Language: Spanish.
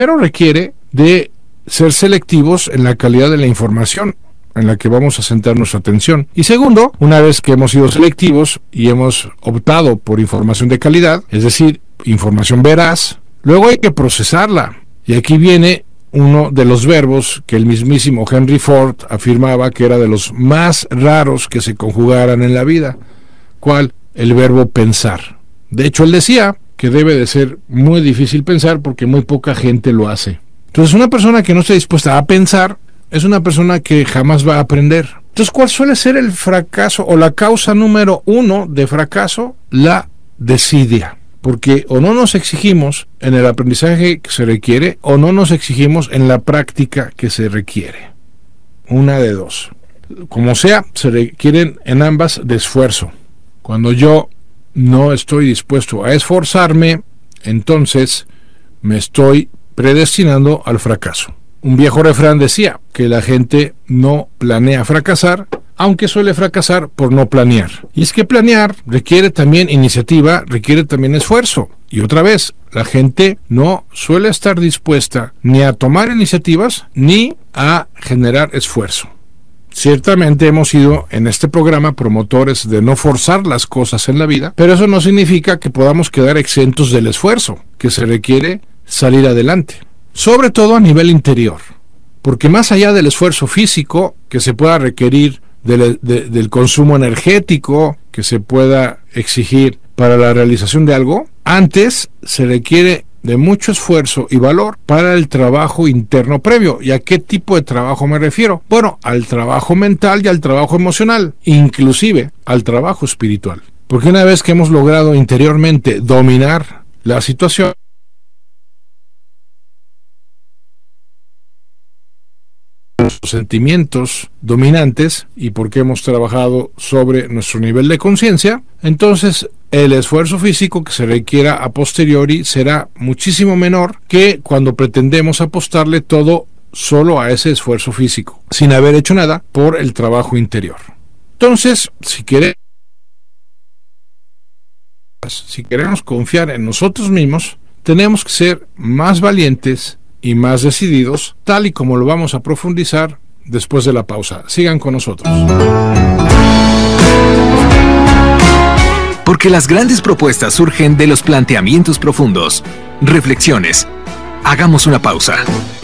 pero requiere de ser selectivos en la calidad de la información en la que vamos a centrar nuestra atención. Y segundo, una vez que hemos sido selectivos y hemos optado por información de calidad, es decir, información veraz, luego hay que procesarla. Y aquí viene uno de los verbos que el mismísimo Henry Ford afirmaba que era de los más raros que se conjugaran en la vida. ¿Cuál? El verbo pensar. De hecho, él decía que debe de ser muy difícil pensar porque muy poca gente lo hace. Entonces, una persona que no esté dispuesta a pensar es una persona que jamás va a aprender. Entonces, ¿cuál suele ser el fracaso o la causa número 1 de fracaso? La desidia. Porque o no nos exigimos en el aprendizaje que se requiere o no nos exigimos en la práctica que se requiere. Una de dos. Como sea, se requieren en ambas de esfuerzo. Cuando yo no estoy dispuesto a esforzarme, entonces me estoy predestinando al fracaso. Un viejo refrán decía que la gente no planea fracasar, aunque suele fracasar por no planear. Y es que planear requiere también iniciativa, requiere también esfuerzo. Y otra vez, la gente no suele estar dispuesta ni a tomar iniciativas ni a generar esfuerzo. Ciertamente hemos sido en este programa promotores de no forzar las cosas en la vida, pero eso no significa que podamos quedar exentos del esfuerzo que se requiere salir adelante, sobre todo a nivel interior, porque más allá del esfuerzo físico que se pueda requerir del consumo energético que se pueda exigir para la realización de algo, antes se requiere de mucho esfuerzo y valor para el trabajo interno previo. ¿Y a qué tipo de trabajo me refiero? Bueno, al trabajo mental y al trabajo emocional, inclusive al trabajo espiritual. Porque una vez que hemos logrado interiormente dominar la situación, los sentimientos dominantes y porque hemos trabajado sobre nuestro nivel de conciencia, entonces el esfuerzo físico que se requiera a posteriori será muchísimo menor que cuando pretendemos apostarle todo solo a ese esfuerzo físico, sin haber hecho nada por el trabajo interior. Entonces, si queremos confiar en nosotros mismos, tenemos que ser más valientes y más decididos, tal y como lo vamos a profundizar después de la pausa. Sigan con nosotros. Porque las grandes propuestas surgen de los planteamientos profundos. Reflexiones. Hagamos una pausa.